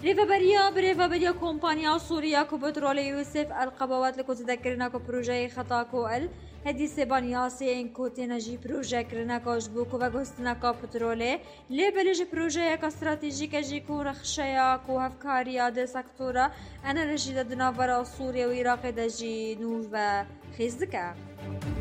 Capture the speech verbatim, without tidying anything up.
ريفابريا بريفابريا كومبانيا سوريا كو بترول يوسف القبوات لكو تذكرنا كو بروجي خطاكو ال هدي سيبانياسي انكو تنجي بروجي كرنا كو جبوكو وغوستنا كو بترولي لبلج بروجي كا استراتيجيكا جيكو رخشيا كو هفكاريا دي سكتورا انا رجيدا دنافرا سوريا وعراق دجي نوف خيزدكا